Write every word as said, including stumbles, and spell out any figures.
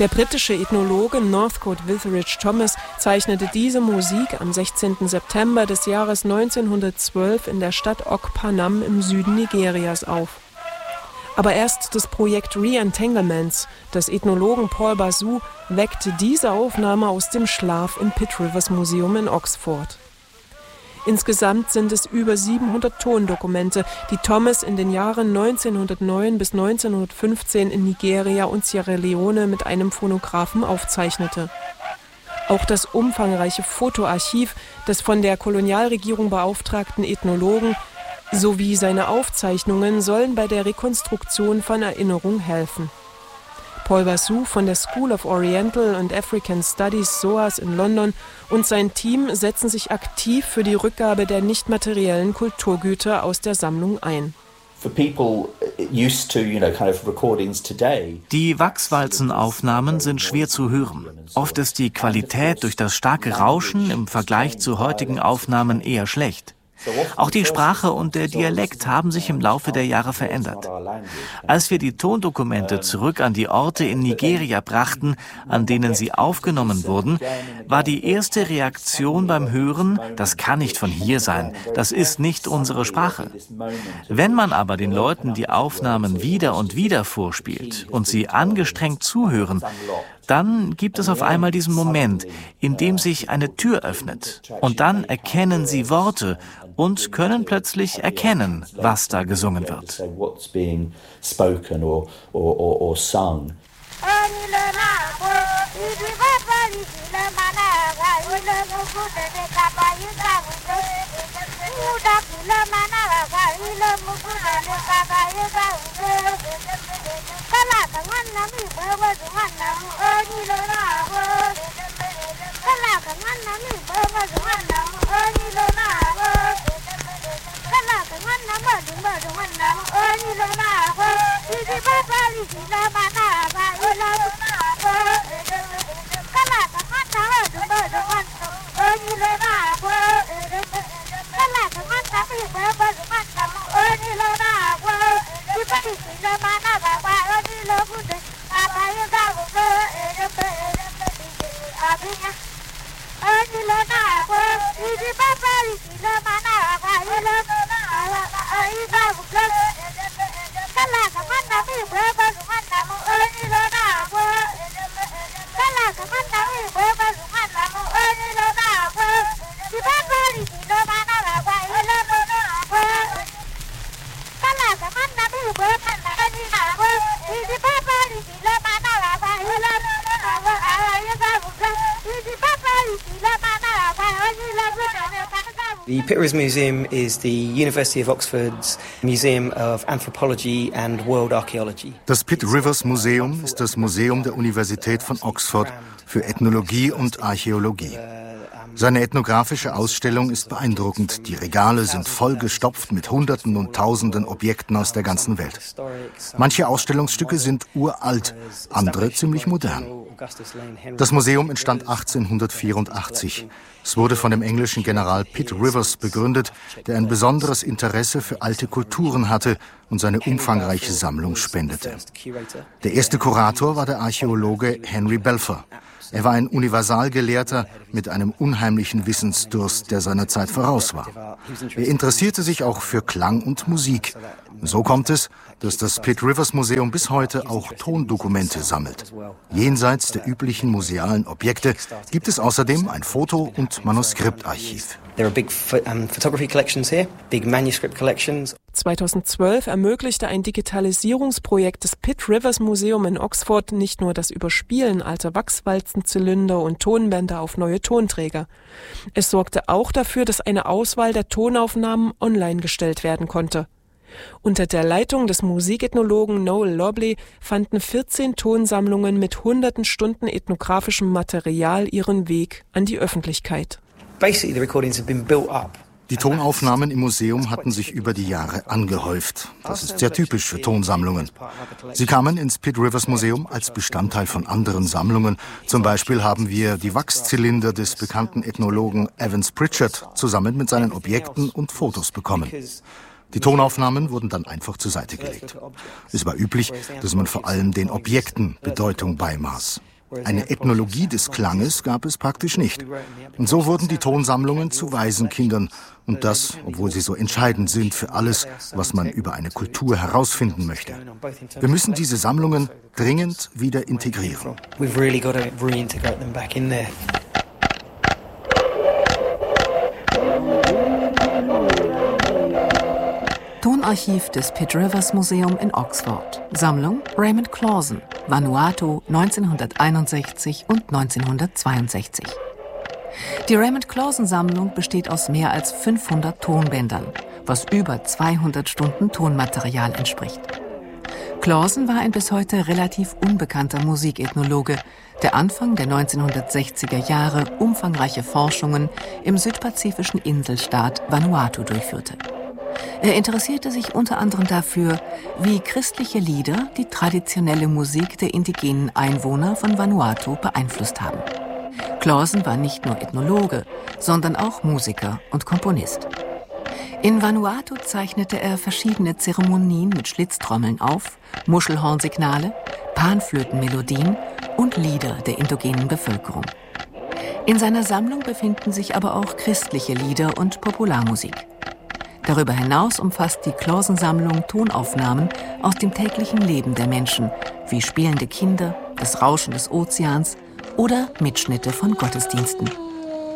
Der britische Ethnologe Northcote Witheridge Thomas zeichnete diese Musik am sechzehnten September des Jahres neunzehnhundertzwölf in der Stadt Ok-Panam im Süden Nigerias auf. Aber erst das Projekt Re-Entanglements des Ethnologen Paul Basu weckte diese Aufnahme aus dem Schlaf im Pitt Rivers Museum in Oxford. Insgesamt sind es über siebenhundert Tondokumente, die Thomas in den Jahren neunzehnhundertneun bis neunzehnhundertfünfzehn in Nigeria und Sierra Leone mit einem Phonographen aufzeichnete. Auch das umfangreiche Fotoarchiv des von der Kolonialregierung beauftragten Ethnologen sowie seine Aufzeichnungen sollen bei der Rekonstruktion von Erinnerung helfen. Paul Basu von der School of Oriental and African Studies S O A S in London und sein Team setzen sich aktiv für die Rückgabe der nicht materiellen Kulturgüter aus der Sammlung ein. Die Wachswalzenaufnahmen sind schwer zu hören. Oft ist die Qualität durch das starke Rauschen im Vergleich zu heutigen Aufnahmen eher schlecht. Auch die Sprache und der Dialekt haben sich im Laufe der Jahre verändert. Als wir die Tondokumente zurück an die Orte in Nigeria brachten, an denen sie aufgenommen wurden, war die erste Reaktion beim Hören: Das kann nicht von hier sein, das ist nicht unsere Sprache. Wenn man aber den Leuten die Aufnahmen wieder und wieder vorspielt und sie angestrengt zuhören, dann gibt es auf einmal diesen Moment, in dem sich eine Tür öffnet. Und dann erkennen sie Worte und können plötzlich erkennen, was da gesungen wird. The Pitt Rivers Museum is the University of Oxford's Museum of Anthropology and World Archaeology. Das Pitt Rivers Museum ist das Museum der Universität von Oxford für Ethnologie und Archäologie. Seine ethnografische Ausstellung ist beeindruckend. Die Regale sind vollgestopft mit Hunderten und Tausenden Objekten aus der ganzen Welt. Manche Ausstellungsstücke sind uralt, andere ziemlich modern. Das Museum entstand achtzehnhundertvierundachtzig. Es wurde von dem englischen General Pitt Rivers begründet, der ein besonderes Interesse für alte Kulturen hatte und seine umfangreiche Sammlung spendete. Der erste Kurator war der Archäologe Henry Balfour. Er war ein Universalgelehrter mit einem unheimlichen Wissensdurst, der seiner Zeit voraus war. Er interessierte sich auch für Klang und Musik. So kommt es, dass das Pitt Rivers Museum bis heute auch Tondokumente sammelt. Jenseits der üblichen musealen Objekte gibt es außerdem ein Foto- und Manuskriptarchiv. There are big um, photography collections here, big manuscript collections. zweitausendzwölf ermöglichte ein Digitalisierungsprojekt des Pitt Rivers Museum in Oxford nicht nur das Überspielen alter Wachswalzenzylinder und Tonbänder auf neue Tonträger. Es sorgte auch dafür, dass eine Auswahl der Tonaufnahmen online gestellt werden konnte. Unter der Leitung des Musikethnologen Noel Lobley fanden vierzehn Tonsammlungen mit hunderten Stunden ethnografischem Material ihren Weg an die Öffentlichkeit. Basically, the recordings have been built up. Die Tonaufnahmen im Museum hatten sich über die Jahre angehäuft. Das ist sehr typisch für Tonsammlungen. Sie kamen ins Pitt Rivers Museum als Bestandteil von anderen Sammlungen. Zum Beispiel haben wir die Wachszylinder des bekannten Ethnologen Evans Pritchard zusammen mit seinen Objekten und Fotos bekommen. Die Tonaufnahmen wurden dann einfach zur Seite gelegt. Es war üblich, dass man vor allem den Objekten Bedeutung beimaß. Eine Ethnologie des Klanges gab es praktisch nicht. Und so wurden die Tonsammlungen zu Waisenkindern. Und das, obwohl sie so entscheidend sind für alles, was man über eine Kultur herausfinden möchte. Wir müssen diese Sammlungen dringend wieder integrieren. We've really got to reintegrate them back in there. Tonarchiv des Pitt Rivers Museum in Oxford. Sammlung Raymond Clausen, Vanuatu neunzehnhunderteinundsechzig und neunzehnhundertzweiundsechzig. Die Raymond Clausen Sammlung besteht aus mehr als fünfhundert Tonbändern, was über zweihundert Stunden Tonmaterial entspricht. Clausen war ein bis heute relativ unbekannter Musikethnologe, der Anfang der neunzehnhundertsechziger Jahre umfangreiche Forschungen im südpazifischen Inselstaat Vanuatu durchführte. Er interessierte sich unter anderem dafür, wie christliche Lieder die traditionelle Musik der indigenen Einwohner von Vanuatu beeinflusst haben. Clausen war nicht nur Ethnologe, sondern auch Musiker und Komponist. In Vanuatu zeichnete er verschiedene Zeremonien mit Schlitztrommeln auf, Muschelhornsignale, Panflötenmelodien und Lieder der indogenen Bevölkerung. In seiner Sammlung befinden sich aber auch christliche Lieder und Popularmusik. Darüber hinaus umfasst die Clausen-Sammlung Tonaufnahmen aus dem täglichen Leben der Menschen, wie spielende Kinder, das Rauschen des Ozeans oder Mitschnitte von Gottesdiensten.